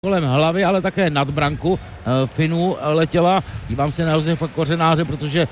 kolem hlavy, ale také nad branku Finů letěla. Dívám se na Josefa Kořenáře, protože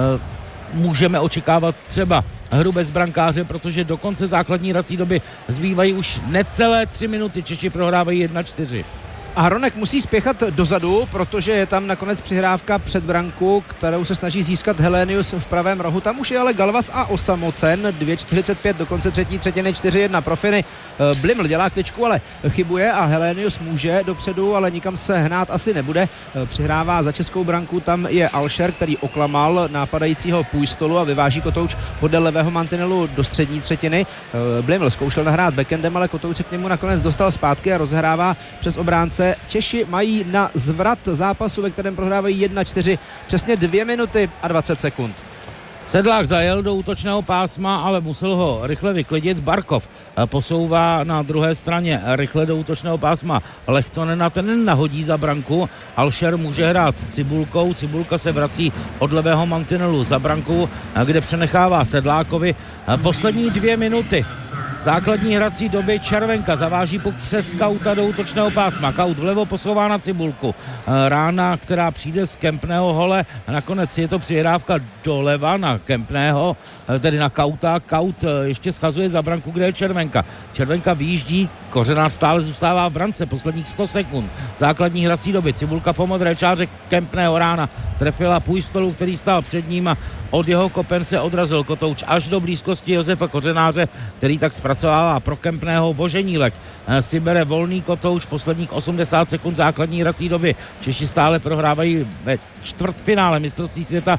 můžeme očekávat třeba hru bez brankáře, protože do konce základní hrací doby zbývají už necelé 3 minuty. Češi prohrávají 1-4. A Hronek musí spěchat dozadu, protože je tam nakonec přihrávka před branku, kterou se snaží získat Helenius v pravém rohu. Tam už je ale Galvas a osamocen. 2:45 do konce třetí třetiny, 4-1 pro Finy. Bliml dělá kličku, ale chybuje a Helenius může dopředu, ale nikam se hnát asi nebude. Přihrává za českou branku, tam je Alšer, který oklamal nápadajícího Půjstolu a vyváží Kotouč podél levého mantinelu do střední třetiny. Bliml zkoušel nahrát backendem, ale Kotouč se k němu nakonec dostal zpátky a rozhrává přes obránce. Češi mají na zvrat zápasu, ve kterém prohrávají 1-4, přesně 2 minuty a 20 sekund. Sedlák zajel do útočného pásma, ale musel ho rychle vyklidit. Barkov posouvá na druhé straně rychle do útočného pásma Lechtonena, ten nahodí za branku. Alšer může hrát s Cibulkou, Cibulka se vrací od levého mantinelu za branku, kde přenechává Sedlákovi poslední 2 minuty základní hrací doby. Červenka zaváží puk přes Kauta do útočného pásma. Kaut vlevo posouvá na Cibulku. Rána, která přijde z Kempného hole. Nakonec je to přihrávka doleva na Kempného, tedy na Kauta. Kaut ještě schazuje za branku, kde je Červenka. Červenka vyjíždí, Kořenář stále zůstává v brance posledních 100 sekund základní hrací doby. Cibulka po modré čáře Kempného, rána trefila Půjstolu, který stál před ním a od jeho kopen se odrazil Kotouč až do blízkosti Josefa Kořenáře, který tak zpracovává pro Kempného. Voženílek si bere volný Kotouč, posledních 80 sekund základní hrací doby. Češi stále prohrávají ve čtvrtfinále mistrovství světa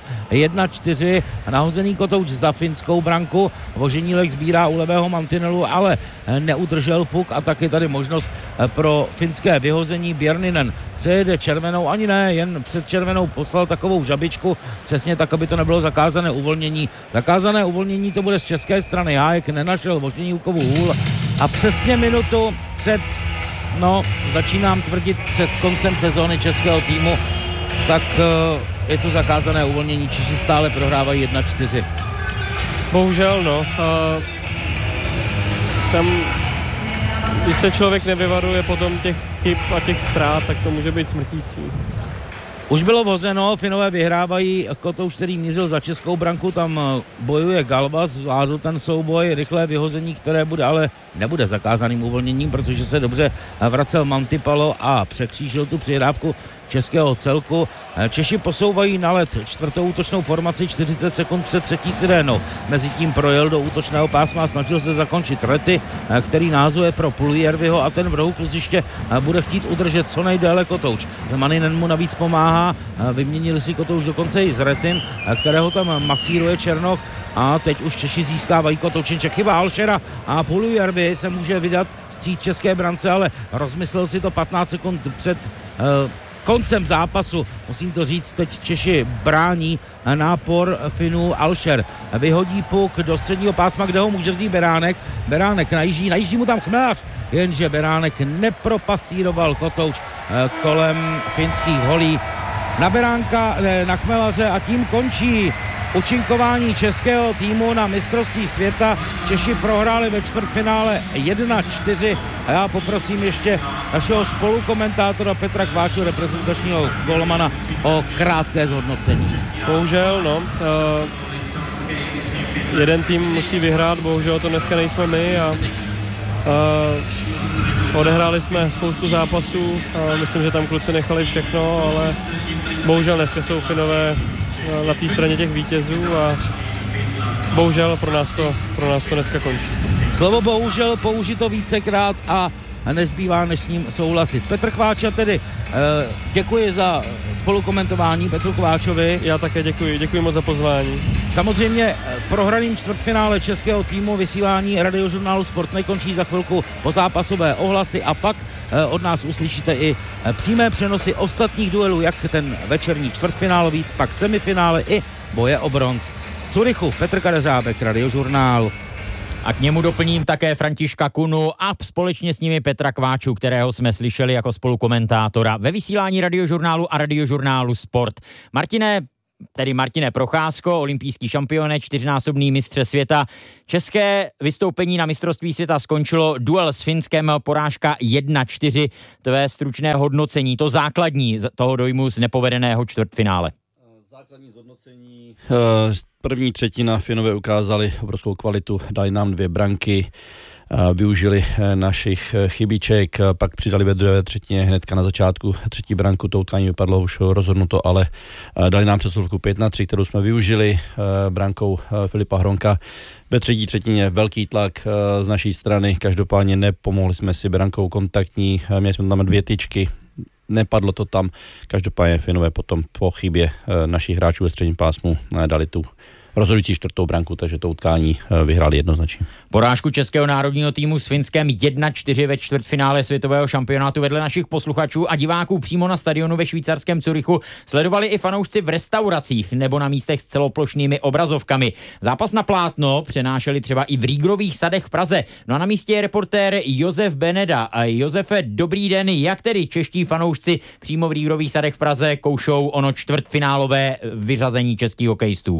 1-4. Nahozený Kotouč za finskou branku. Voženílek sbírá u levého mantinelu, ale neudržel puk a tak je tady možnost pro finské vyhození. Bjerninen přejede červenou, ani ne, jen před červenou poslal takovou žabičku, přesně tak, aby to nebylo zakázané uvolnění. Zakázané uvolnění to bude z české strany. Hájek nenašel Voženílkovu hůl a přesně minutu před, začínám tvrdit, před koncem sezóny českého týmu, tak je tu zakázané uvolnění. Češi stále prohrávají 1-4. Bohužel, tam, když se člověk nevyvaruje potom těch chyb a těch ztrát, tak to může být smrtící. Už bylo vozeno, Finové vyhrávají. Kotouč, který mířil za českou branku, tam bojuje Galvas, zvládl ten souboj, rychlé vyhození, které bude, ale nebude zakázaným uvolněním, protože se dobře vracel Mantipalo a překřížil tu přihrávku českého celku. Češi posouvají na led čtvrtou útočnou formaci 40 sekund před třetí sirénou. Mezitím projel do útočného pásma a snažil se zakončit Rety, který názuje pro Pulujärviho a ten v rohu kluziště bude chtít udržet co nejdéle Kotouč. Maninen mu navíc pomáhá, vyměnili si Kotouč dokonce i s Retym, kterého tam masíruje Černoch a teď už Češi získávají Kotoučenček. Chyba Alšera a Pulujärvi se může vydat vstříc české brance, ale rozmyslel si to 15 sekund před koncem zápasu. Musím to říct, teď Češi brání nápor Finů. Alšer vyhodí puk do středního pásma, kde ho může vzít Beránek. Beránek najíždí mu tam Chmelař, jenže Beránek nepropasíroval Kotouč kolem finských holí na Beránka, na Chmelaře a tím končí účinkování českého týmu na mistrovství světa. Češi prohráli ve čtvrtfinále 1-4 a já poprosím ještě našeho spolukomentátora Petra Kváču, reprezentačního golmana, o krátké zhodnocení. Bohužel, jeden tým musí vyhrát, bohužel to dneska nejsme my a odehráli jsme spoustu zápasů a myslím, že tam kluci nechali všechno, ale bohužel dneska jsou Finové na té straně těch vítězů a bohužel pro nás to dneska končí. Slovo bohužel použito vícekrát a nezbývá než s ním souhlasit. Petr Kváča tedy děkuji za spolukomentování Petru Kváčovi. Já také děkuji moc za pozvání. Samozřejmě prohraným čtvrtfinále českého týmu vysílání Radiožurnálu Sport nekončí, za chvilku pozápasové ohlasy a pak od nás uslyšíte i přímé přenosy ostatních duelů, jak ten večerní čtvrtfinálový, pak semifinále i boje o bronz. Z Curychu Petr Kadeřábek, Radiožurnál. A k němu doplním také Františka Kunu a společně s nimi Petra Kváču, kterého jsme slyšeli jako spolukomentátora ve vysílání Radiožurnálu a Radiožurnálu Sport. Martine, tedy Martine Procházko, olympijský šampione, 4násobný mistře světa. České vystoupení na mistrovství světa skončilo duel s Finskem, porážka 1-4. Tvé stručné hodnocení, to základní toho dojmu z nepovedeného čtvrtfinále. Základní zhodnocení. První třetina Finové ukázali obrovskou kvalitu, dali nám 2 branky, využili našich chybiček, pak přidali ve druhé třetině hnedka na začátku třetí branku, to utkání vypadlo už rozhodnuto, ale dali nám přesilovku 5-3, kterou jsme využili brankou Filipa Hronka. Ve třetí třetině velký tlak z naší strany, každopádně nepomohli jsme si brankou kontaktní, měli jsme tam 2 tyčky, nepadlo to tam, každopádně Finové potom po chybě našich hráčů ve středním pásmu dali tu rozhodující 4. branku, takže to utkání vyhráli jednoznačně. Porážku českého národního týmu s Finskem 1-4 ve čtvrtfinále světového šampionátu vedle našich posluchačů a diváků přímo na stadionu ve švýcarském Curychu sledovali i fanoušci v restauracích nebo na místech s celoplošnými obrazovkami. Zápas na plátno přenášeli třeba i v Rígrových sadech v Praze. No a na místě je reportér Josef Beneda. A Josefe, dobrý den, jak tedy čeští fanoušci přímo v Rígrových sadech v Praze koušou ono čtvrtfinálové vyřazení českých hokejistů?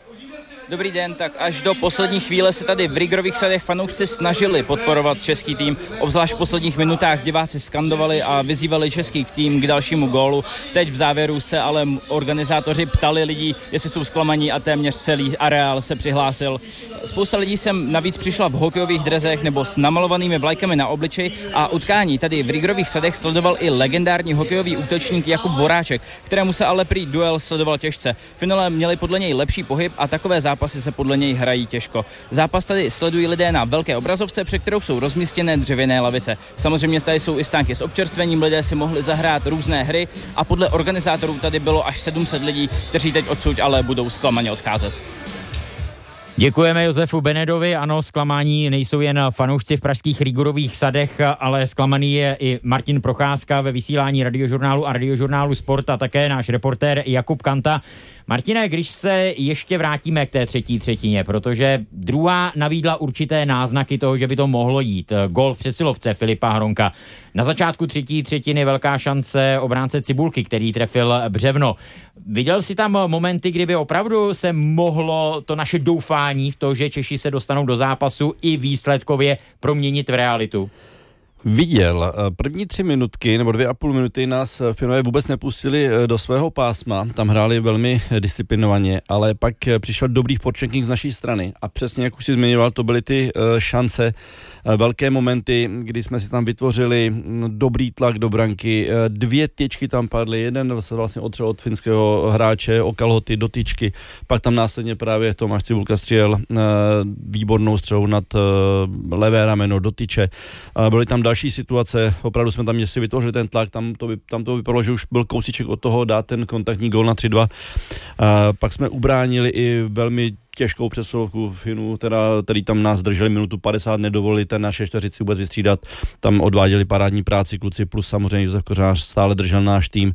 Dobrý den, tak až do poslední chvíle se tady v Rígrových sadech fanoušci snažili podporovat český tým, obzvlášť v posledních minutách diváci skandovali a vyzývali český tým k dalšímu gólu. Teď v závěru se ale organizátoři ptali lidí, jestli jsou zklamaní a téměř celý areál se přihlásil. Spousta lidí sem navíc přišla v hokejových drezech nebo s namalovanými vlajkami na obličeji a utkání tady v Rígrových sadech sledoval i legendární hokejový útočník Jakub Voráček, kterému se ale prý duel sledoval těžce. Finálé měli podle něj lepší pohyb a takové zápasy se podle něj hrají těžko. Zápas tady sledují lidé na velké obrazovce, před kterou jsou rozmístěné dřevěné lavice. Samozřejmě tady jsou i stánky s občerstvením, lidé si mohli zahrát různé hry a podle organizátorů tady bylo až 700 lidí, kteří teď odsud ale budou zklamaně odcházet. Děkujeme Josefu Benedovi. Ano, zklamání nejsou jen fanoušci v pražských Rígrových sadech, ale zklamaný je i Martin Procházka ve vysílání Radiožurnálu a Radiožurnálu Sport a také náš reportér Jakub Kanta. Martine, když se ještě vrátíme k té třetí třetině, protože druhá navídla určité náznaky toho, že by to mohlo jít. Gól v přesilovce Filipa Hronka. Na začátku třetí třetiny velká šance obránce Cibulky, který trefil břevno. Viděl jsi tam momenty, kdyby opravdu se mohlo to naše doufání v to, že Češi se dostanou do zápasu i výsledkově proměnit v realitu? Viděl. První 3 minutky nebo 2,5 minuty nás Finové vůbec nepustili do svého pásma. Tam hráli velmi disciplinovaně, ale pak přišel dobrý forechecking z naší strany. A přesně jak už si zmiňoval, to byly ty šance, velké momenty, kdy jsme si tam vytvořili dobrý tlak do branky. 2 tyčky tam padly, jeden se vlastně otřel od finského hráče o kalhoty do tyčky. Pak tam následně právě Tomáš Cibulka střel výbornou střelou nad levé rameno do tyče. Byly tam další situace, opravdu jsme tam si vytvořili ten tlak, tam to vypadalo, že už byl kousíček od toho dát ten kontaktní gól na 3-2. Pak jsme ubránili i velmi těžkou přesilovku Finů, který tam nás drželi minutu 50, nedovolili ten naše čtveřici vůbec vystřídat. Tam odváděli parádní práci kluci, plus samozřejmě Josef Kořář stále držel náš tým.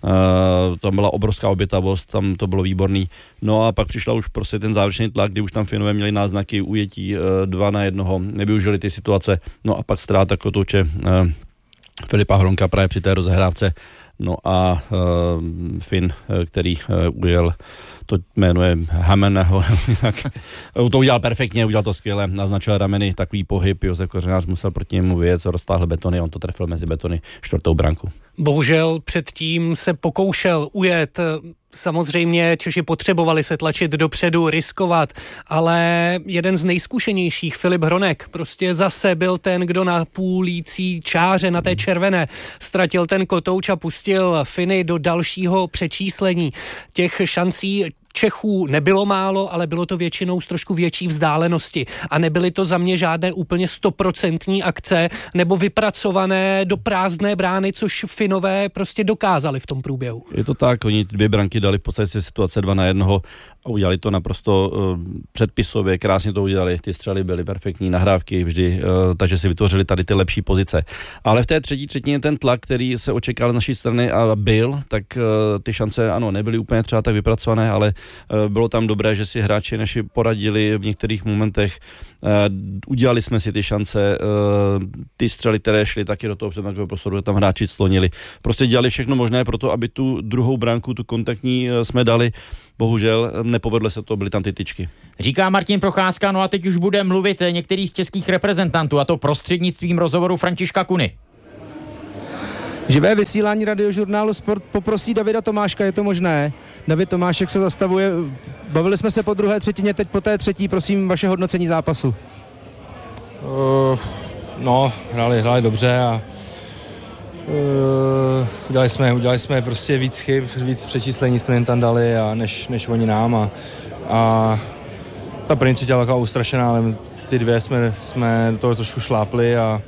Tam byla obrovská obětavost, tam to bylo výborný. No a pak přišla už prostě ten závěrečný tlak, kdy už tam Finové měli náznaky ujetí 2-1, nevyužili ty situace. No a pak ztráta kotouče Filipa Hronka právě při té rozehrávce. No a Fin, který ujel, to jméno je Hameneho, to udělal perfektně, udělal to skvěle, naznačil rameny, takový pohyb, Josef Kořenář musel proti němu vyjet, roztáhl betony, on to trefil mezi betony 4. branku. Bohužel předtím se pokoušel ujet. Samozřejmě Češi potřebovali se tlačit dopředu, riskovat, ale jeden z nejzkušenějších, Filip Hronek, prostě zase byl ten, kdo na půlící čáře, na té červené, ztratil ten kotouč a pustil Finy do dalšího přečíslení. Těch šancí Čechů nebylo málo, ale bylo to většinou z trošku větší vzdálenosti. A nebyly to za mě žádné úplně 100% akce nebo vypracované do prázdné brány, což Finové prostě dokázali v tom průběhu. Je to tak, oni 2 branky dali v podstatě situace 2-1 a udělali to naprosto předpisově, krásně to udělali, ty střely byly perfektní, nahrávky vždy, takže si vytvořili tady ty lepší pozice. Ale v té třetí třetině ten tlak, který se očekával z naší strany a byl, tak ty šance ano, nebyly úplně třeba tak vypracované, ale Bylo tam dobré, že si hráči naši poradili v některých momentech. Udělali jsme si ty šance, ty střely, které šly taky do toho předbankového prostoru, tam hráči slonili. Prostě dělali všechno možné pro to, aby tu druhou branku, tu kontaktní jsme dali. Bohužel nepovedlo se to, byly tam ty tyčky. Říká Martin Procházka, no a teď už bude mluvit některý z českých reprezentantů, a to prostřednictvím rozhovoru Františka Kuny. Živé vysílání Radiožurnálu Sport poprosí Davida Tomáška, je to možné? David Tomášek se zastavuje, bavili jsme se po druhé třetině, teď po té třetí, prosím vaše hodnocení zápasu. Hráli dobře a udělali jsme prostě víc chyb, víc přečíslení jsme jen tam dali a než oni nám a ta první třetí byla taková ustrašená, ale ty dvě jsme do toho trošku šlápli a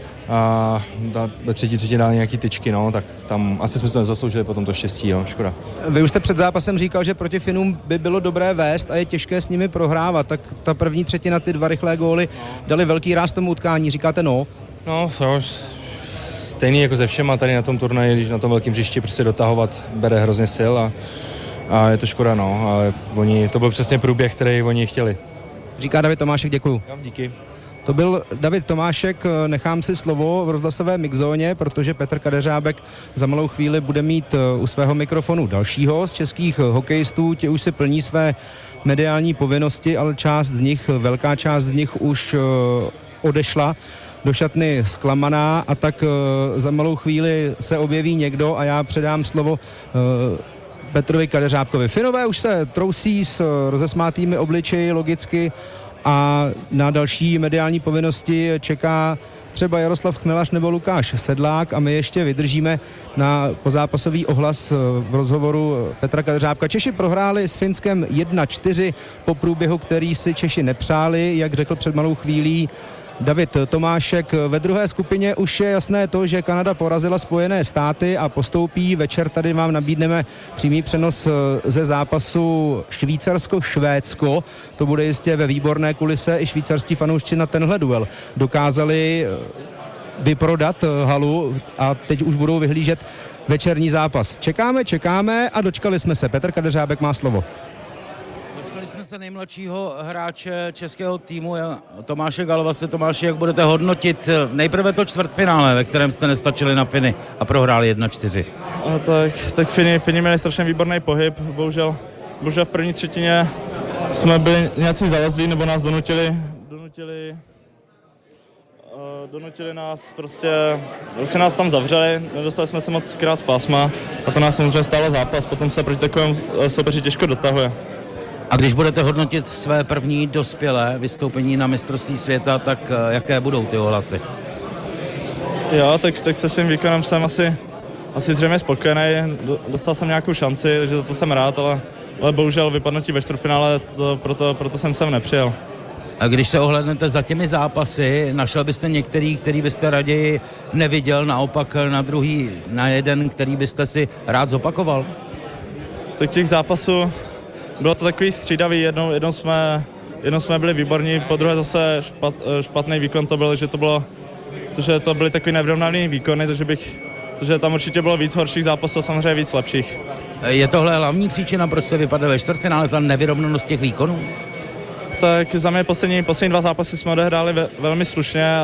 ve třetí třetí dali nějaký tyčky, no, tak tam asi jsme to nezasloužili potom to štěstí, no, škoda. Vy už jste před zápasem říkal, že proti Finům by bylo dobré vést a je těžké s nimi prohrávat, tak ta první třetina, ty 2 rychlé góly dali velký ráz tomu utkání, říkáte no? No, stejný jako se všema tady na tom turnaji, když na tom velkém hřišti prostě dotahovat bere hrozně sil a je to škoda, no, ale to byl přesně průběh, který oni chtěli. Říká David Tomášek, děkuju. Díky. To byl David Tomášek, nechám si slovo v rozhlasové mixzóně, protože Petr Kadeřábek za malou chvíli bude mít u svého mikrofonu dalšího z českých hokejistů, ti už si plní své mediální povinnosti, ale velká část z nich už odešla do šatny zklamaná a tak za malou chvíli se objeví někdo a já předám slovo Petrovi Kadeřábkovi. Finové už se trousí s rozesmátými obličeji logicky a na další mediální povinnosti čeká třeba Jaroslav Chmelař nebo Lukáš Sedlák a my ještě vydržíme na pozápasový ohlas v rozhovoru Petra Kadeřábka. Češi prohráli s Finskem 1-4 po průběhu, který si Češi nepřáli, jak řekl před malou chvílí David Tomášek. Ve druhé skupině už je jasné to, že Kanada porazila Spojené státy a postoupí. Večer tady vám nabídneme přímý přenos ze zápasu Švýcarsko-Švédsko. To bude jistě ve výborné kulise. I švýcarští fanoušci na tenhle duel dokázali vyprodat halu a teď už budou vyhlížet večerní zápas. Čekáme a dočkali jsme se. Petr Kadeřábek má slovo. Jsme se nejmladšího hráče českého týmu Tomáše Galvase. Tomáši, jak budete hodnotit nejprve to čtvrtfinále, ve kterém jste nestačili na Finy a prohráli 1-4? Tak Fini měli strašně výborný pohyb, bohužel v první třetině jsme byli nějací zalezlí, nebo nás donutili nás prostě nás tam zavřeli, nedostali jsme se moc krát z pásma a to nás samozřejmě stálo zápas, potom se proti takovému soupeři těžko dotahuje. A když budete hodnotit své první dospělé vystoupení na mistrovství světa, tak jaké budou ty ohlasy? Jo, tak se svým výkonem jsem asi zřejmě spokojený. Dostal jsem nějakou šanci, takže za to jsem rád, ale bohužel vypadnutí ve čtvrtfinále, proto jsem sem nepřijel. A když se ohlédnete za těmi zápasy, našel byste některý, který byste raději neviděl, naopak na jeden, který byste si rád zopakoval? Tak těch zápasů bylo to takový střídavý, jednou jsme byli výborní, po druhé zase špatný výkon to byl, že to byly takový nevyrovnaný výkony, takže tam určitě bylo víc horších zápasů a samozřejmě víc lepších. Je tohle hlavní příčina, proč se vypadá ve čtvrtfinále, ta nevyrovnanost těch výkonů? Tak za mě poslední 2 zápasy jsme odehráli velmi slušně,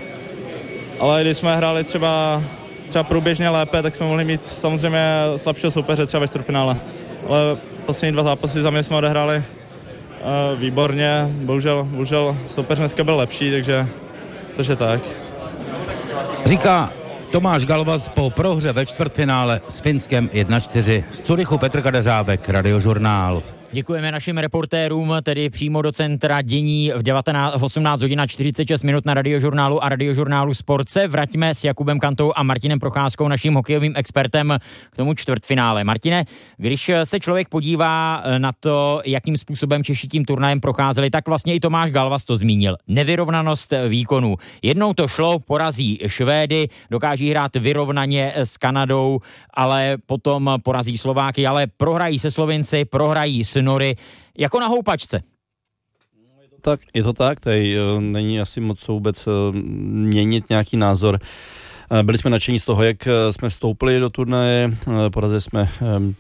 ale když jsme hráli třeba průběžně lépe, tak jsme mohli mít samozřejmě slabšího soupeře třeba ve čtvrtfinále. Ale poslední 2 zápasy za mě jsme odehráli výborně, bohužel soupeř dneska byl lepší, takže tak. Říká Tomáš Galvas po prohře ve čtvrtfinále s Finskem 1-4. Z Curychu Petr Kadeřábek, Radiožurnál. Děkujeme našim reportérům, tedy přímo do centra dění v 18 hodin a 46 minut na Radiožurnálu a Radiožurnálu Sport. Se vraťme s Jakubem Kantou a Martinem Procházkou, naším hokejovým expertem, k tomu čtvrtfinále. Martine, když se člověk podívá na to, jakým způsobem Češi tím turnajem procházeli, tak vlastně i Tomáš Galvas to zmínil. Nevyrovnanost výkonů. Jednou to šlo, porazí Švédy, dokáží hrát vyrovnaně s Kanadou, ale potom porazí Slováky, ale prohrají se Slovinci, prohrají s Nory, jako na houpačce. Tak, je to tak, tady není asi moc vůbec měnit nějaký názor. Byli jsme nadšení z toho, jak jsme vstoupili do turnaje, porazili jsme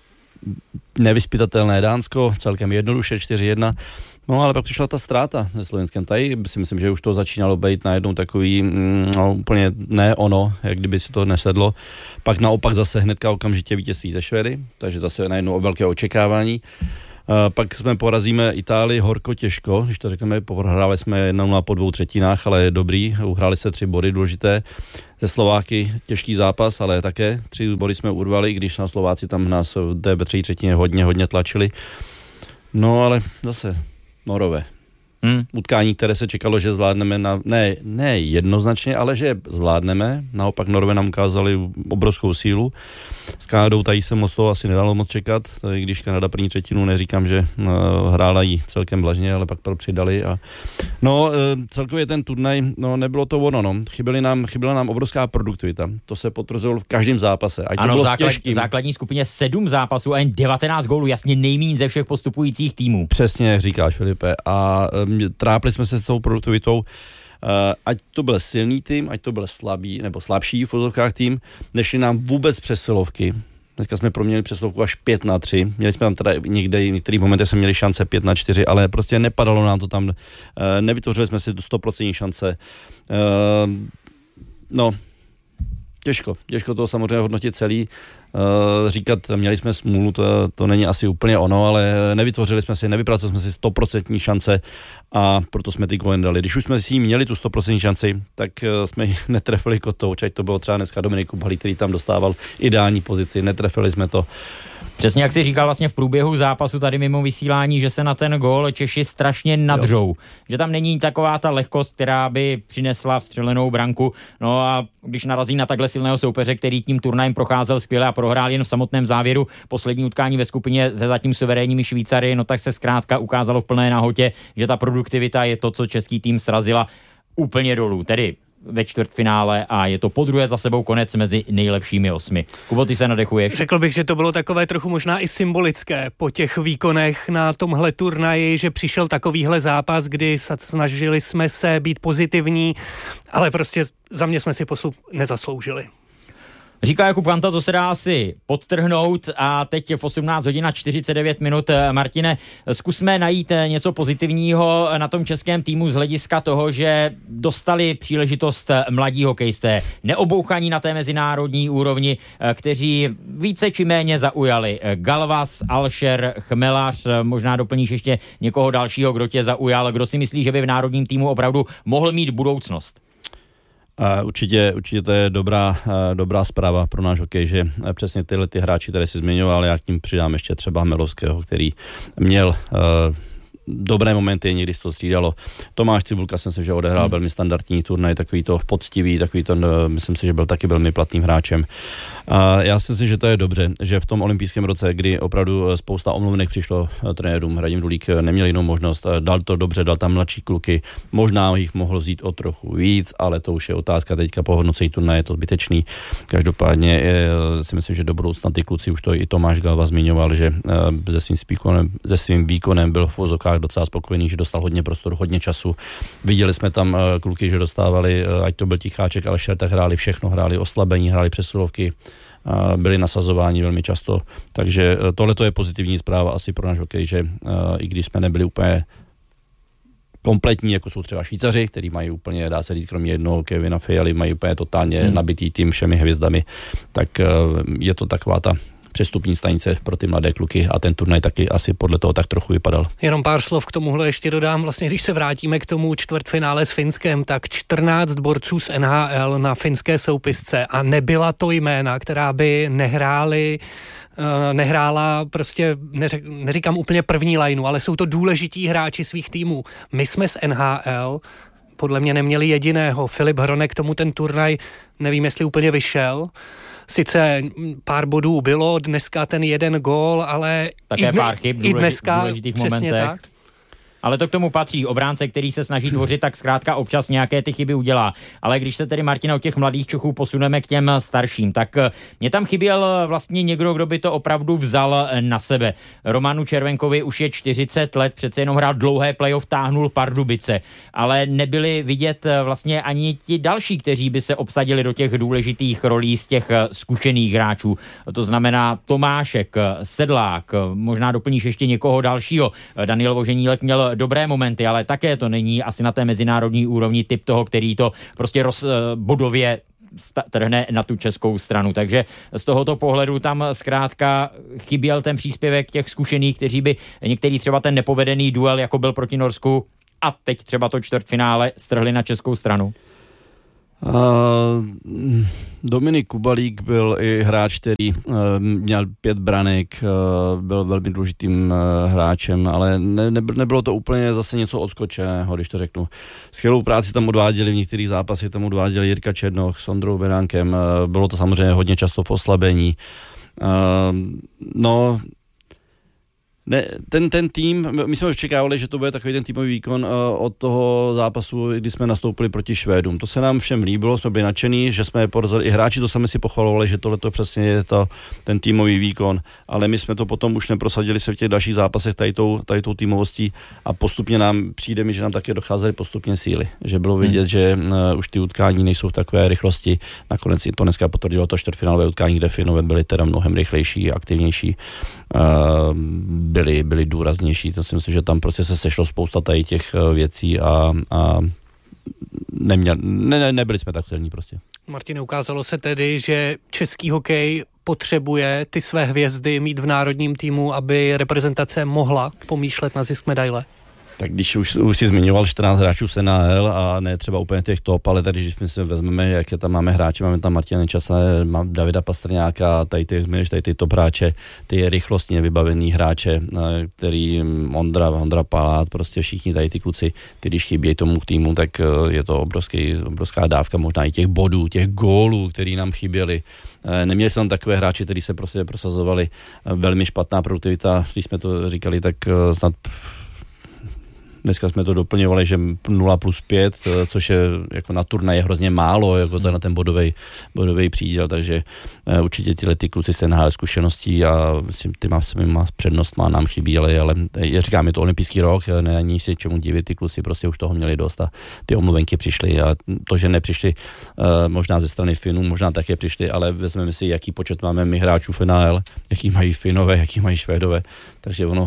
nevyspytatelné Dánsko, celkem jednoduše 4-1. No ale pak přišla ta ztráta se Slovenskem. Tady si myslím, že už to začínalo být najednou takový úplně ne ono, jak kdyby si to nesedlo. Pak naopak zase hnedka okamžitě vítězství ze Švédy, takže zase najednou velké očekávání. Pak jsme porazíme Itálii horko těžko, když to řekneme, prohráli jsme 1-0 po 2/3, ale dobrý, uhráli se 3 body důležité. Ze Slováky těžký zápas, ale také 3 body jsme urvali, když na Slováci tam nás ve 3/3 hodně tlačili. No ale zase Norové. Utkání, které se čekalo, že zvládneme ne jednoznačně, ale že zvládneme. Naopak Norové nám ukázali obrovskou sílu. S Kanadou tady se moc toho asi nedalo moc čekat, tady, když Kanada první třetinu, neříkám, že hrála jí celkem vlažně, ale pak to přidali. Celkově ten turnaj, nebylo to ono, chyběla nám obrovská produktivita. To se potvrzovalo v každém zápase. Ano, v základní skupině 7 zápasů a jen 19 gólů, jasně nejméně ze všech postupujících týmů. Přesně, jak říkáš, Filipe. A trápili jsme se s tou produktivitou, ať to byl silný tým, ať to byl slabý nebo slabší v úzovkách tým, nešli nám vůbec přesilovky. Dneska jsme proměnili přesilovku až 5-3. Měli jsme tam teda někde, v některých momentech jsme měli šance 5-4, ale prostě nepadalo nám to tam, nevytvořili jsme si 100% šance. Těžko to samozřejmě hodnotit celý. Říkat, měli jsme smůlu, to není asi úplně ono, ale nevypracovali jsme si 100% šance a proto jsme ty góly dali. Když už jsme si měli tu 100% šanci, tak jsme ji netrefili kotouč, ať to bylo třeba dneska Dominik Kubhalík, který tam dostával ideální pozici, netrefili jsme to. Přesně jak jsi říkal vlastně v průběhu zápasu tady mimo vysílání, že se na ten gól Češi strašně nadřou. Že tam není taková ta lehkost, která by přinesla vstřelenou branku. No a když narazí na takhle silného soupeře, který tím turnajem procházel skvěle a prohrál jen v samotném závěru poslední utkání ve skupině se zatím suverénními Švýcary, no tak se zkrátka ukázalo v plné nahotě, že ta produktivita je to, co český tým srazila úplně dolů. Tedy ve čtvrtfinále a je to podruhé za sebou konec mezi nejlepšími 8. Kubo, ty se nadechuješ? Řekl bych, že to bylo takové trochu možná i symbolické po těch výkonech na tomhle turnaji, že přišel takovýhle zápas, kdy snažili jsme se být pozitivní, ale prostě za mě jsme si postup nezasloužili. Říká Jakub Kanta, to se dá asi podtrhnout a teď v 18 hodin a 49 minut. Martine, zkusme najít něco pozitivního na tom českém týmu z hlediska toho, že dostali příležitost mladí hokejisté, neobouchaní na té mezinárodní úrovni, kteří více či méně zaujali. Galvas, Alšer, Chmelař, možná doplníš ještě někoho dalšího, kdo tě zaujal, kdo si myslí, že by v národním týmu opravdu mohl mít budoucnost? Určitě to je dobrá zpráva pro náš hokej, že přesně tyhle ty hráči, které si zmiňoval, já k tím přidám ještě třeba Melovského, který měl dobré momenty, někdy to střídalo. Tomáš Cibulka jsem si, že odehrál velmi standardní turnaj, takový to poctivý, myslím si, že byl taky velmi platným hráčem. A já si myslím, že to je dobře, že v tom olympijském roce, kdy opravdu spousta omluvenek přišlo trenérům, Radim Dulík neměl jinou možnost, dal to dobře, dal tam mladší kluky, možná jich mohl vzít o trochu víc, ale to už je otázka teďka po hodnocení turnaje, je to zbytečný. Každopádně si myslím, že do budoucna ty kluci, už to i Tomáš Galva zmiňoval, že se svým výkonem byl v vozokách docela spokojený, že dostal hodně prostoru, hodně času. Viděli jsme tam kluky, že dostávali, ať to byl Ticháček, ale Šerta hráli všechno, hráli oslabení, hráli přesilovky, byli nasazováni velmi často. Takže tohle je pozitivní zpráva asi pro náš hokej, že i když jsme nebyli úplně kompletní, jako jsou třeba Švýcaři, který mají úplně, dá se říct, kromě jednoho Kevina Fialy, mají úplně totálně nabitý tým všemi hvězdami, tak je to taková ta přestupní stanice pro ty mladé kluky a ten turnaj taky asi podle toho tak trochu vypadal. Jenom pár slov k tomuhle ještě dodám. Vlastně, když se vrátíme k tomu čtvrtfinále s Finskem, tak 14 borců z NHL na finské soupisce a nebyla to jména, která by nehrála prostě, neříkám úplně první lineu, ale jsou to důležití hráči svých týmů. My jsme z NHL podle mě neměli jediného. Filip Hronek tomu ten turnaj, nevím, jestli úplně vyšel. Sice pár bodů bylo, dneska ten jeden gól, ale také pár chyb i dneska důležitých přesně momentech. Tak. ale to k tomu patří. Obránce, který se snaží tvořit, tak zkrátka občas nějaké ty chyby udělá. Ale když se tedy, Martina, od těch mladých Čechů posuneme k těm starším, tak mě tam chyběl vlastně někdo, kdo by to opravdu vzal na sebe. Romanu Červenkovi už je 40 let, přece jenom hrál dlouhé playoff, táhnul Pardubice, ale nebyli vidět vlastně ani ti další, kteří by se obsadili do těch důležitých rolí z těch zkušených hráčů. To znamená Tomášek, Sedlák, možná doplníš ještě někoho dalšího. Daniel Voženílek měl dobré momenty, ale také to není asi na té mezinárodní úrovni typ toho, který to prostě bodově trhne na tu českou stranu. Takže z tohoto pohledu tam zkrátka chyběl ten příspěvek těch zkušených, kteří by některý třeba ten nepovedený duel, jako byl proti Norsku, a teď třeba to čtvrtfinále strhli na českou stranu. Dominik Kubalík byl i hráč, který měl 5 branek, byl velmi důležitým hráčem, ale nebylo to úplně zase něco odskočeného, když to řeknu. Skvělou práci tam odváděli v některých zápasech, tam odváděli Jirka Černoch s Ondrou Beránkem, bylo to samozřejmě hodně často v oslabení. Ne, ten tým, my jsme očekávali, že to bude takový ten týmový výkon od toho zápasu, kdy jsme nastoupili proti Švédům. To se nám všem líbilo, jsme byli nadšení, že jsme porazili i hráči, to sami si pochvalovali, že tohle to přesně je ten týmový výkon, ale my jsme to potom už neprosadili se v těch dalších zápasech tady tou týmovostí a postupně přijde mi, že nám také docházely postupně síly, že bylo vidět, že už ty utkání nejsou v takové rychlosti. Nakonec i to dneska potvrdilo to čtvrtfinálové utkání, kde Finové byli teda mnohem rychlejší, aktivnější. Byli důraznější, to si myslím, že tam prostě se sešlo spousta tady těch věcí a nebyli jsme tak silní prostě. Martine, ukázalo se tedy, že český hokej potřebuje ty své hvězdy mít v národním týmu, aby reprezentace mohla pomýšlet na zisk medaile? Tak když už si zmiňoval 14 hráčů z NHL a ne třeba úplně těch top, ale tady, když my si vezmeme, jaké tam máme hráče, máme tam Martina Nečase, Davida Pastrňáka, tady ty top hráče, ty rychlostně vybavený hráče, který Ondra Palát, prostě všichni tady ty kluci, ty když chybějí tomu týmu, tak je to obrovská dávka, možná i těch bodů, těch gólů, který nám chyběli. Neměli jsme tam takové hráči, kteří se prostě prosazovali, velmi špatná produktivita, když jsme to říkali, tak snad dneska jsme to doplňovali, že 0+5, což je jako na turnaj je hrozně málo, jako to na ten bodový příděl, takže určitě ty kluci se nahále zkušeností a ty má přednost, nám chybí, ale říkám, je to olympijský rok, není si čemu divit, ty kluci prostě už toho měli dost a ty omluvenky přišly a to, že nepřišli možná ze strany Finů, možná také přišli, ale vezmeme si, jaký počet máme my hráčů v NHL, jaký mají Finové, jaký mají Švédové, takže ono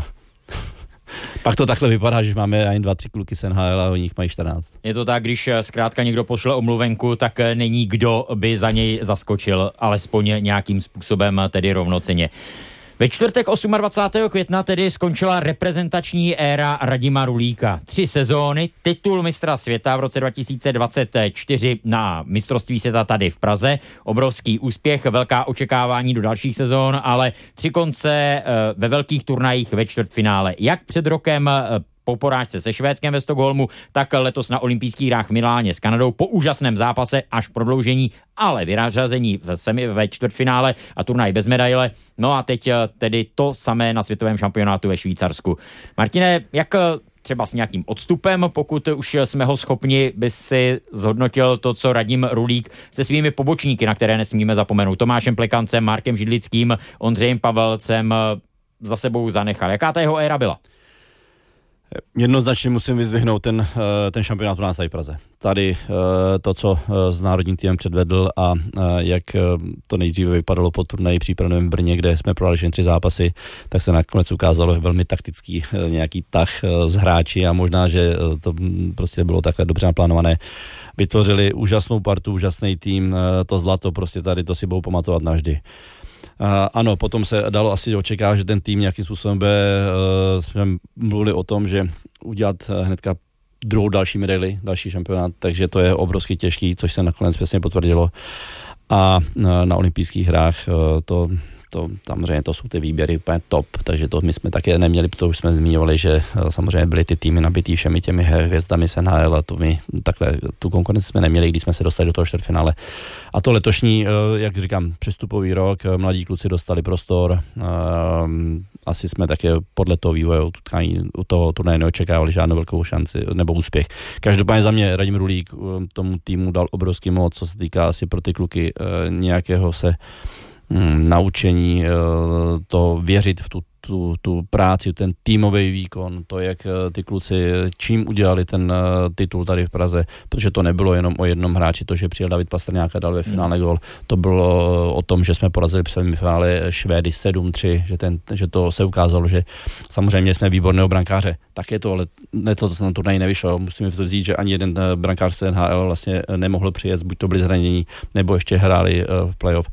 pak to takhle vypadá, že máme ani 2-3 kluky z NHL a o nich mají 14. Je to tak, když zkrátka někdo pošle omluvenku, tak není kdo by za něj zaskočil, alespoň nějakým způsobem tedy rovnocenně. Ve čtvrtek 28. května tedy skončila reprezentační éra Radima Rulíka. 3 sezóny, titul mistra světa v roce 2024 na mistrovství světa tady v Praze. Obrovský úspěch, velká očekávání do dalších sezón, ale 3 konce ve velkých turnajích ve čtvrtfinále. Jak před rokem po porážce se Švédskem ve Stockholmu, tak letos na olympijských hrách v Miláně s Kanadou po úžasném zápase až prodloužení, ale vyřazení ve čtvrtfinále a turnaj bez medaile. No a teď tedy to samé na světovém šampionátu ve Švýcarsku. Martine, jak třeba s nějakým odstupem, pokud už jsme ho schopni, by si zhodnotil to, co Radim Rulík se svými pobočníky, na které nesmíme zapomenout, Tomášem Plekancem, Markem Židlickým, Ondřejem Pavelcem za sebou zanechal. Jaká ta jeho éra byla? Jednoznačně musím vyzdvihnout ten šampionát u nás tady v Praze. Tady to, co s národním týmem předvedl a jak to nejdříve vypadalo po turnaji přípravném v Brně, kde jsme prohráli 3 zápasy, tak se nakonec ukázalo velmi taktický nějaký tah z hráči a možná, že to prostě bylo takhle dobře naplánované. Vytvořili úžasnou partu, úžasný tým, to zlato prostě tady, to si budou pamatovat navždy. Ano, potom se dalo asi očekávat, že ten tým nějakým způsobem jsme mluvili o tom, že udělat hnedka druhou další medaili, další šampionát, takže to je obrovsky těžký, což se nakonec přesně potvrdilo. A na olympijských hrách to samozřejmě to jsou ty výběry úplně top, takže to my jsme také neměli, to už jsme zmiňovali, že samozřejmě byly ty týmy nabitý všemi těmi hvězdami z NHL a to my takhle tu konkurenci jsme neměli, když jsme se dostali do toho čtvrtfinále. A to letošní, jak říkám, přestupový rok, mladí kluci dostali prostor, asi jsme také podle toho vývoje u toho turnaje neočekávali žádnou velkou šanci nebo úspěch. Každopádně za mě Radim Rulík tomu týmu dal obrovský moc, co se týká asi pro ty kluky nějakého se naučení, to věřit v tu práci, ten týmový výkon, to, jak ty kluci čím udělali ten titul tady v Praze, protože to nebylo jenom o jednom hráči, to, že přijel David Pastrňák a dal ve finále gól, to bylo o tom, že jsme porazili při finále Švédy 7-3, že to se ukázalo, že samozřejmě jsme výborného brankáře, tak je to, ale to se na turnaji nevyšlo, musíme to vzít, že ani jeden brankář z NHL vlastně nemohl přijet, buď to byli zranění, nebo ještě hráli v playoff.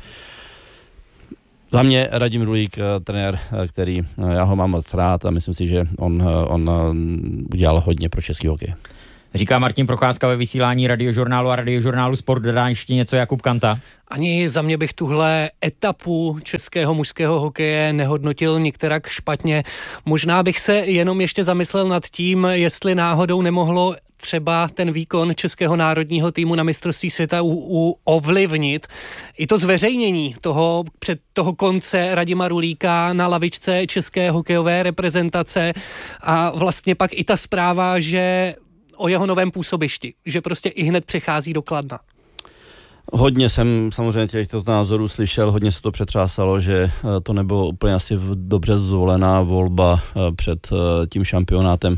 Za mě Radim Rulík, trenér, který já ho mám moc rád a myslím si, že on udělal hodně pro český hokej. Říká Martin Procházka ve vysílání Radiožurnálu a Radiožurnálu Sport. Dodá ještě něco Jakub Kanta? Ani za mě bych tuhle etapu českého mužského hokeje nehodnotil nikterak špatně. Možná bych se jenom ještě zamyslel nad tím, jestli náhodou nemohlo třeba ten výkon českého národního týmu na mistrovství světa ovlivnit i to zveřejnění toho konce Radima Rulíka na lavičce české hokejové reprezentace a vlastně pak i ta zpráva, že o jeho novém působišti, že prostě i hned přechází do Kladna. Hodně jsem samozřejmě těchto názorů slyšel, hodně se to přetřásalo, že to nebylo úplně asi dobře zvolená volba před tím šampionátem.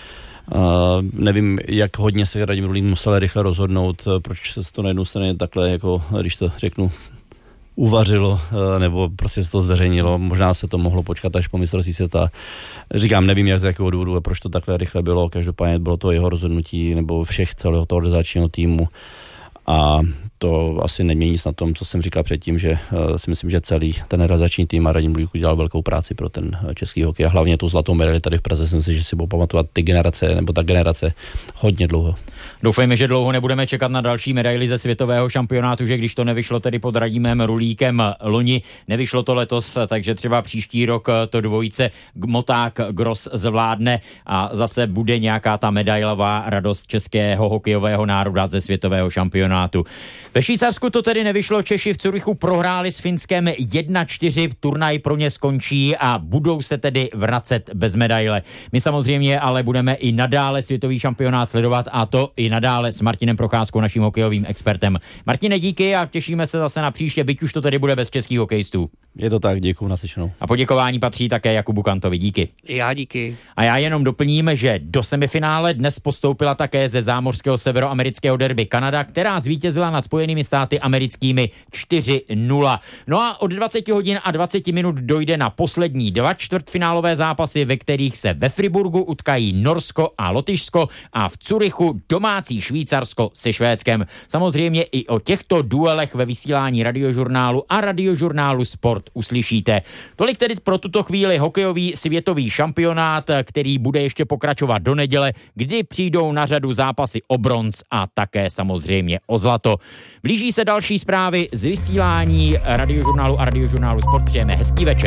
Nevím, jak hodně se Radim Rulík musel rychle rozhodnout, proč se to na jednu straně takhle, jako když to řeknu, uvařilo, nebo prostě se to zveřejnilo. Možná se to mohlo počkat až po mistrovství světa. Říkám, nevím, jak z jakého důvodu, proč to takhle rychle bylo. Každopádně bylo to jeho rozhodnutí, nebo všech celého toho organizačního týmu. A to asi nemění nic na tom, co jsem říkal předtím, že si myslím, že celý ten organizační tým a Radim Rulík udělal velkou práci pro ten český hokej a hlavně tu zlatou medaili tady v Praze. Jsem si, že si budou pamatovat ta generace hodně dlouho. Doufejme, že dlouho nebudeme čekat na další medaili ze světového šampionátu, že když to nevyšlo tedy pod Radimem Rulíkem loni, nevyšlo to letos, takže třeba příští rok to dvojice Moták Gross zvládne a zase bude nějaká ta medailová radost českého hokejového národa ze světového šampionátu. Ve Švýcarsku to tedy nevyšlo, Češi v Curychu prohráli s Finskem 1-4, turnaj pro ně skončí a budou se tedy vracet bez medaile. My samozřejmě ale budeme i nadále světový šampionát sledovat a to i nadále s Martinem Procházkou, naším hokejovým expertem. Martine, díky a těšíme se zase na příště, byť už to tedy bude bez českých hokejistů. Je to tak, děkuju, naslyšenou. A poděkování patří také Jakubu Kantovi, díky. Já díky. A já jenom doplním, že do semifinále dnes postoupila také ze zámořského severoamerického derby Kanada, která zvítězila nad Spojenými státy americkými 4-0. No a od 20 hodin a 20 minut dojde na poslední 2 čtvrtfinálové zápasy, ve kterých se ve Friburgu utkají Norsko a Lotyšsko a v Curychu domácí Švýcarsko se Švédskem. Samozřejmě i o těchto duelech ve vysílání Radiožurnálu a Radiožurnálu Sport uslyšíte. Tolik tedy pro tuto chvíli hokejový světový šampionát, který bude ještě pokračovat do neděle, kdy přijdou na řadu zápasy o bronz a také samozřejmě o zlato. Blíží se další zprávy z vysílání Radiožurnálu a Radiožurnálu Sport. Přejeme hezký večer.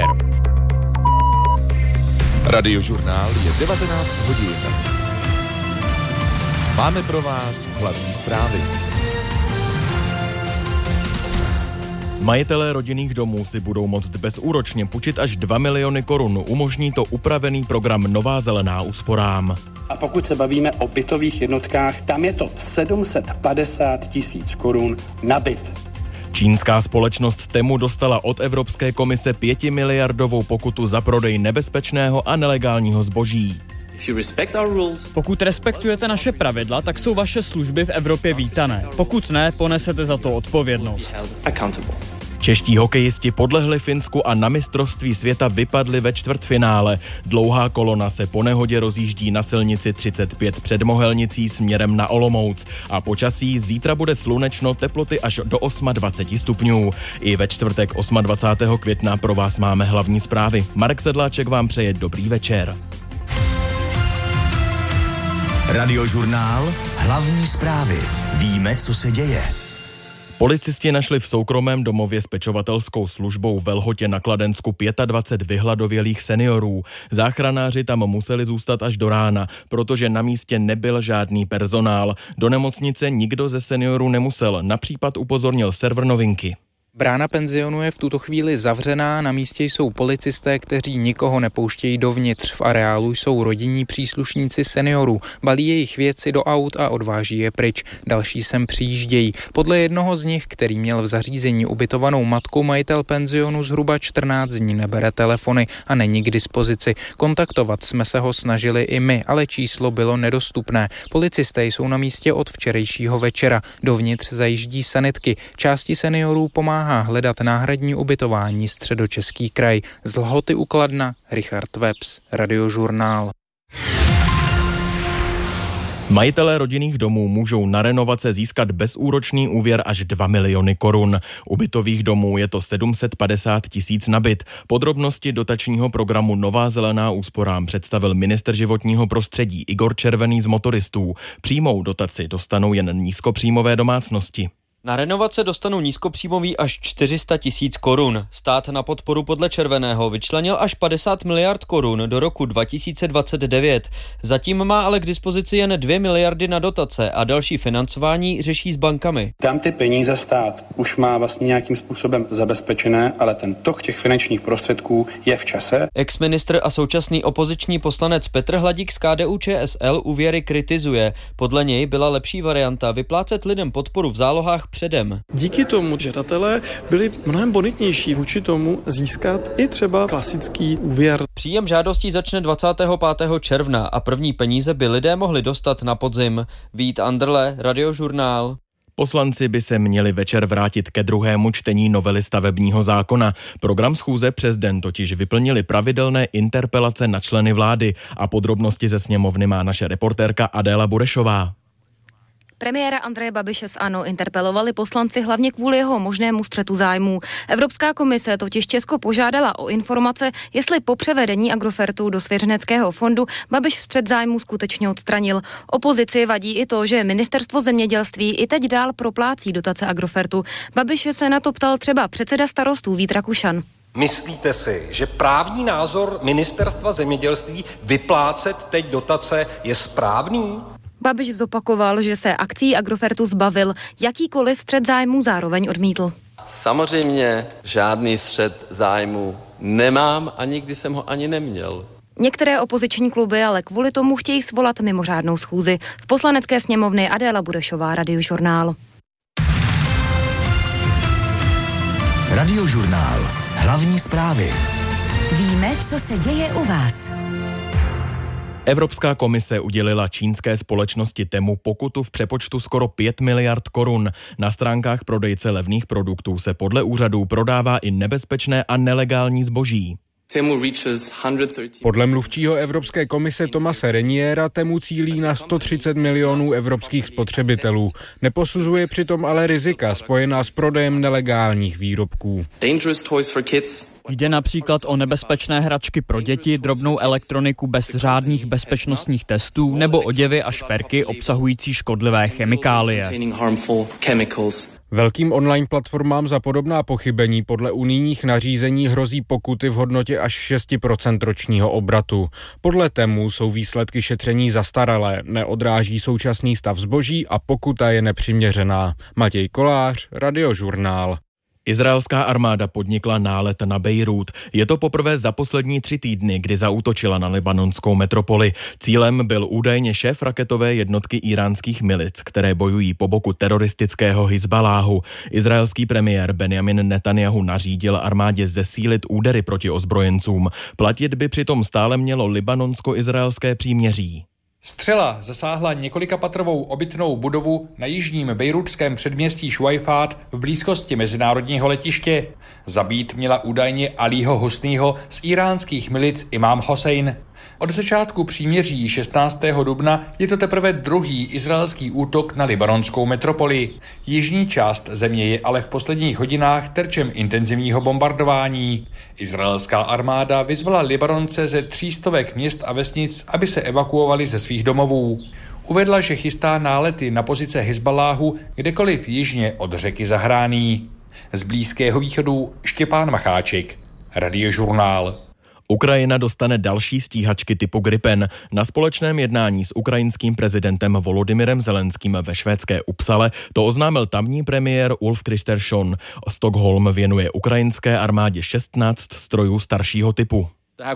Radiožurnál je 19 hodin. Máme pro vás hlavní zprávy. Majitelé rodinných domů si budou moct bezúročně půjčit až 2 miliony korun. Umožní to upravený program Nová zelená úsporám. A pokud se bavíme o bytových jednotkách, tam je to 750 000 korun na byt. Čínská společnost Temu dostala od Evropské komise 5miliardovou pokutu za prodej nebezpečného a nelegálního zboží. Pokud respektujete naše pravidla, tak jsou vaše služby v Evropě vítané. Pokud ne, ponesete za to odpovědnost. Čeští hokejisti podlehli Finsku a na mistrovství světa vypadli ve čtvrtfinále. Dlouhá kolona se po nehodě rozjíždí na silnici 35 před Mohelnicí směrem na Olomouc. A počasí zítra bude slunečno, teploty až do 28 stupňů. I ve čtvrtek 28. května pro vás máme hlavní zprávy. Marek Sedláček vám přeje dobrý večer. Radiožurnál, hlavní zprávy. Víme, co se děje. Policisti našli v soukromém domově s pečovatelskou službou ve Lhotě na Kladensku 25 vyhladovělých seniorů. Záchranáři tam museli zůstat až do rána, protože na místě nebyl žádný personál. Do nemocnice nikdo ze seniorů nemusel. Na případ upozornil server Novinky. Brána penzionu je v tuto chvíli zavřená, na místě jsou policisté, kteří nikoho nepouštějí dovnitř. V areálu jsou rodinní příslušníci seniorů, balí jejich věci do aut a odváží je pryč. Další sem přijíždějí. Podle jednoho z nich, který měl v zařízení ubytovanou matku, majitel penzionu zhruba 14 dní nebere telefony a není k dispozici. Kontaktovat jsme se ho snažili i my, ale číslo bylo nedostupné. Policisté jsou na místě od včerejšího večera. Dovnitř zajíždí sanitky. Části seniorů pomáhá hledat náhradní ubytování Středočeský kraj. Z Lhoty u Kladna, Richard Webs, Radiožurnál. Majitelé rodinných domů můžou na renovace získat bezúročný úvěr až 2 miliony korun. U bytových domů je to 750 000 na byt. Podrobnosti dotačního programu Nová zelená úsporám představil ministr životního prostředí Igor Červený z Motoristů. Přímou dotaci dostanou jen nízkopříjmové domácnosti. Na renovace dostanou nízkopříjmový až 400 000 korun. Stát na podporu podle Červeného vyčlenil až 50 miliard korun do roku 2029. Zatím má ale k dispozici jen 2 miliardy na dotace a další financování řeší s bankami. Tam ty peníze stát už má vlastně nějakým způsobem zabezpečené, ale ten tok těch finančních prostředků je v čase. Ex-ministr a současný opoziční poslanec Petr Hladík z KDU-ČSL úvěry kritizuje. Podle něj byla lepší varianta vyplácet lidem podporu v zálohách předem. Díky tomu žadatelé byli mnohem bonitnější vůči tomu získat i třeba klasický úvěr. Příjem žádostí začne 25. června a první peníze by lidé mohli dostat na podzim. Vít Anderle, Radiožurnál. Poslanci by se měli večer vrátit ke druhému čtení novely stavebního zákona. Program schůze přes den totiž vyplnili pravidelné interpelace na členy vlády a podrobnosti ze sněmovny má naše reportérka Adéla Burešová. Premiéra Andreje Babiše z ANO interpelovali poslanci hlavně kvůli jeho možnému střetu zájmů. Evropská komise totiž Česko požádala o informace, jestli po převedení Agrofertu do svěřeneckého fondu Babiš střet zájmů skutečně odstranil. Opozici vadí i to, že ministerstvo zemědělství i teď dál proplácí dotace Agrofertu. Babiše se na to ptal třeba předseda Starostů Vít Rakušan. Myslíte si, že právní názor ministerstva zemědělství vyplácet teď dotace je správný? Babiš zopakoval, že se akcí Agrofertu zbavil, jakýkoliv střet zájmů zároveň odmítl. Samozřejmě žádný střet zájmů nemám a nikdy jsem ho ani neměl. Některé opoziční kluby ale kvůli tomu chtějí svolat mimořádnou schůzi. Z Poslanecké sněmovny Adéla Burešová, Radiožurnál. Radiožurnál. Hlavní zprávy. Víme, co se děje u vás. Evropská komise udělila čínské společnosti Temu pokutu v přepočtu skoro 5 miliard korun. Na stránkách prodejce levných produktů se podle úřadů prodává i nebezpečné a nelegální zboží. Podle mluvčího Evropské komise Thomase Reniera Temu cílí na 130 milionů evropských spotřebitelů. Neposuzuje přitom ale rizika spojená s prodejem nelegálních výrobků. Jde například o nebezpečné hračky pro děti, drobnou elektroniku bez řádných bezpečnostních testů nebo oděvy a šperky obsahující škodlivé chemikálie. Velkým online platformám za podobná pochybení podle unijních nařízení hrozí pokuty v hodnotě až 6% ročního obratu. Podle Temu jsou výsledky šetření zastaralé, neodráží současný stav zboží a pokuta je nepřiměřená. Matěj Kolář, Radiožurnál. Izraelská armáda podnikla nálet na Bejrút. Je to poprvé za poslední 3 týdny, kdy zaútočila na libanonskou metropoli. Cílem byl údajně šéf raketové jednotky íránských milic, které bojují po boku teroristického Hizbaláhu. Izraelský premiér Benjamin Netanjahu nařídil armádě zesílit údery proti ozbrojencům. Platit by přitom stále mělo libanonsko-izraelské příměří. Střela zasáhla několikapatrovou obytnou budovu na jižním bejrútském předměstí Šuajfát v blízkosti mezinárodního letiště. Zabít měla údajně Alího Husnýho z íránských milic Imám Hosejn. Od začátku příměří 16. dubna je to teprve druhý izraelský útok na libanonskou metropoli. Jižní část země je ale v posledních hodinách terčem intenzivního bombardování. Izraelská armáda vyzvala Libanonce ze 300 měst a vesnic, aby se evakuovali ze svých domovů. uvedla, že chystá nálety na pozice Hizballáhu kdekoliv jižně od řeky Zahrání. Z Blízkého východu Štěpán Macháček, Radiožurnál. Ukrajina dostane další stíhačky typu Gripen. Na společném jednání s ukrajinským prezidentem Volodymyrem Zelenským ve švédské Uppsale to oznámil tamní premiér Ulf Kristersson. Stockholm věnuje ukrajinské armádě 16 strojů staršího typu.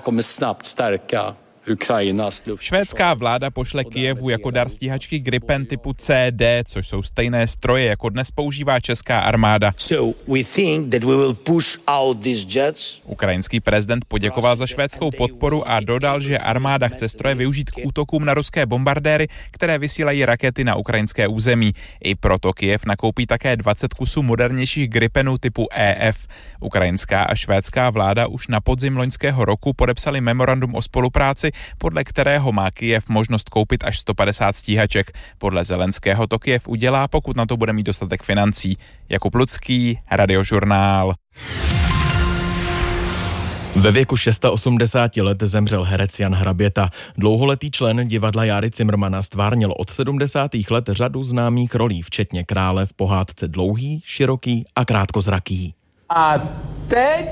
Švédská vláda pošle Kyjevu jako dar stíhačky Gripen typu CD, což jsou stejné stroje, jako dnes používá česká armáda. Ukrajinský prezident poděkoval za švédskou podporu a dodal, že armáda chce stroje využít k útokům na ruské bombardéry, které vysílají rakety na ukrajinské území. I proto Kyjev nakoupí také 20 kusů modernějších Gripenů typu EF. Ukrajinská a švédská vláda už na podzim loňského roku podepsali memorandum o spolupráci, podle kterého má Kyjev možnost koupit až 150 stíhaček. Podle Zelenského to Kyjev udělá, pokud na to bude mít dostatek financí. Jakub Lucký, Radiožurnál. Ve věku 86 let zemřel herec Jan Hraběta. Dlouholetý člen divadla Járy Cimrmana stvárnil od 70. let řadu známých rolí, včetně krále v pohádce Dlouhý, široký a krátkozraký. A teď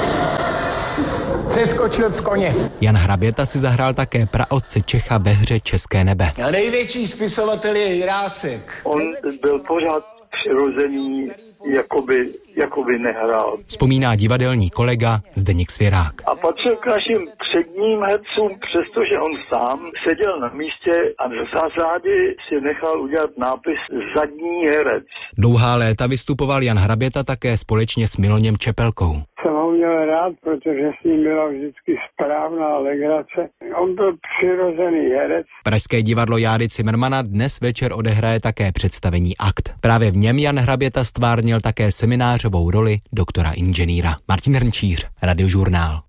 seskočil z koně. Jan Hraběta si zahrál také praotce Čecha ve hře České nebe. A největší spisovatel je Jirásek. On byl pořád přirozený, jakoby nehrál. Vzpomíná divadelní kolega Zdeněk Svěrák. A patřil k našim předním hercům, přestože on sám seděl na místě a v zásadě si nechal udělat nápis zadní herec. Dlouhá léta vystupoval Jan Hraběta také společně s Miloněm Čepelkou. Jsem ho měl rád, protože s ním byla vždycky správná legrace. On byl přirozený herec. Pražské divadlo Járy Cimrmana dnes večer odehraje také představení Akt. Právě v něm Jan Hraběta stvárnil také seminářovou roli doktora inženýra. Martin Hrnčíř, Radiožurnál.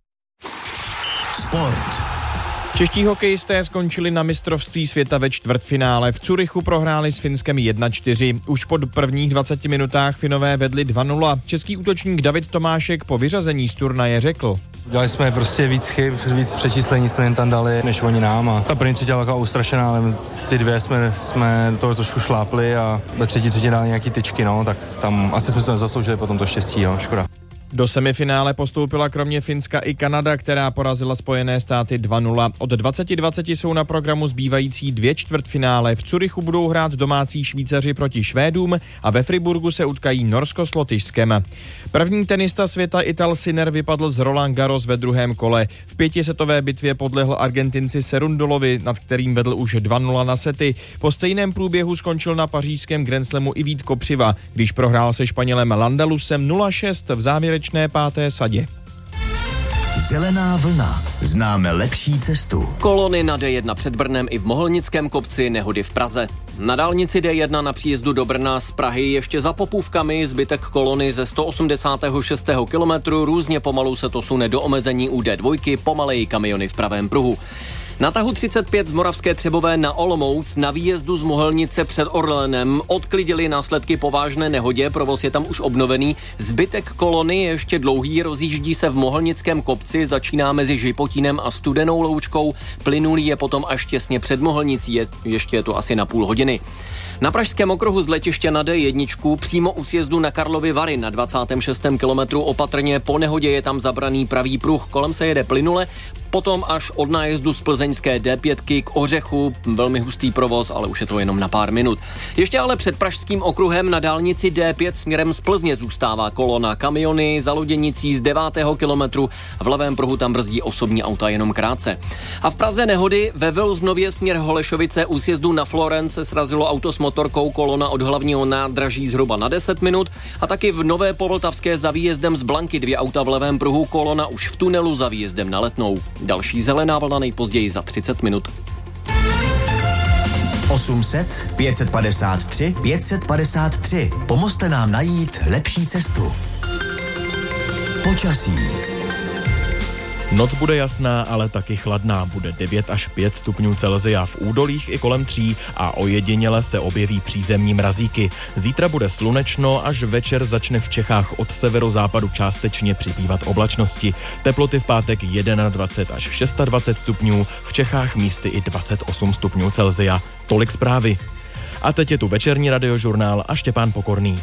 Sport. Čeští hokejisté skončili na mistrovství světa ve čtvrtfinále. V Curychu prohráli s Finskem 1-4. Už po prvních 20 minutách Finové vedli 2-0. Český útočník David Tomášek po vyřazení z turnaje řekl: Dělali jsme prostě víc chyb, víc přečíslení jsme jen tam dali, než oni nám. A ta první třetí byla ustrašená, ale ty dvě jsme do toho trošku šlápli a ve třetí dali nějaký tyčky, no, tak tam asi jsme to nezasloužili potom to štěstí, jo, škoda. Do semifinále postoupila kromě Finska i Kanada, která porazila Spojené státy 2-0. Od 20:20 jsou na programu zbývající 2 čtvrtfinále. V Curychu budou hrát domácí Švýcaři proti Švédům a ve Friburgu se utkají Norsko s Lotyšskem. První tenista světa Ital Sinner vypadl z Roland Garros ve druhém kole. V 5setové bitvě podlehl Argentinci Cerundolovi, nad kterým vedl už 2-0 na sety. Po stejném průběhu skončil na pařížském Grand Slamu i Vít Kopřiva, když prohrál se Španělem Landalusem 0-6 v závěrečné 5. sadě. Zelená vlna. Známe lepší cestu. Kolony na D1 před Brnem i v Mohelnickém kopci, nehody v Praze. Na dálnici D1 na příjezdu do Brna z Prahy ještě za Popůvkami zbytek kolony ze 186. kilometru, různě pomalu se to sune do omezení u D2, pomaleji kamiony v pravém pruhu. Na tahu 35 z Moravské Třebové na Olomouc na výjezdu z Mohelnice před Orlénem odklidili následky po vážné nehodě, provoz je tam už obnovený. Zbytek kolony je ještě dlouhý, rozjíždí se v Mohelnickém kopci, začíná mezi Žipotínem a Studenou Loučkou, plynulý je potom až těsně před Mohelnicí, ještě je to asi na půl hodiny. Na pražském okruhu z letiště na D1 přímo u sjezdu na Karlovy Vary na 26. kilometru opatrně, po nehodě je tam zabraný pravý pruh, kolem se jede plynule, potom až od nájezdu z plzeňské D5 k Ořechu, velmi hustý provoz, ale už je to jenom na pár minut. Ještě ale před pražským okruhem na dálnici D5 směrem z Plzně zůstává kolona, kamiony za Loděnicí z 9. kilometru, v levém pruhu tam brzdí osobní auta jenom krátce. A v Praze nehody ve Vilznově směr Holešovice u sjezdu na Florence se srazilo auto s motorkou, kolona od hlavního nádraží zhruba na 10 minut a taky v Nové Povltavské za výjezdem z Blanky 2 auta v levém pruhu, kolona už v tunelu za výjezdem na Letnou. Další zelená vlna nejpozději za 30 minut. 800 553 553. Pomozte nám najít lepší cestu. Počasí. Noc bude jasná, ale taky chladná. Bude 9 až 5 stupňů Celsia v údolích i kolem 3 a ojediněle se objeví přízemní mrazíky. Zítra bude slunečno, až večer začne v Čechách od severozápadu částečně přibývat oblačnosti. Teploty v pátek 21 až 26 stupňů, v Čechách místy i 28 stupňů Celsia. Tolik zprávy. A teď je tu večerní radiožurnál a Štěpán Pokorný.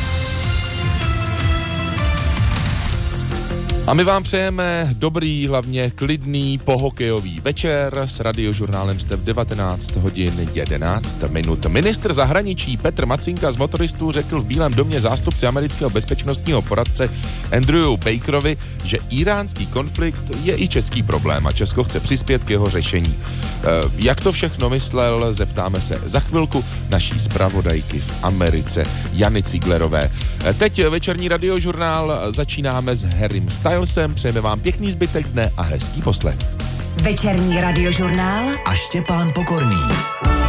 A my vám přejeme dobrý, hlavně klidný, pohokejový večer. S radiožurnálem jste v 19 hodin 11 minut. Ministr zahraničí Petr Macinka z Motoristů řekl v Bílém domě zástupci amerického bezpečnostního poradce Andrew Bakerovi, že iránský konflikt je i český problém a Česko chce přispět k jeho řešení. Jak to všechno myslel, zeptáme se za chvilku naší zpravodajky v Americe Jany Ciglerové. Teď večerní radiožurnál začínáme s Harrym Stylesem. Přejeme vám pěkný zbytek dne a hezký poslech. Večerní radiožurnál a Štěpán Pokorný.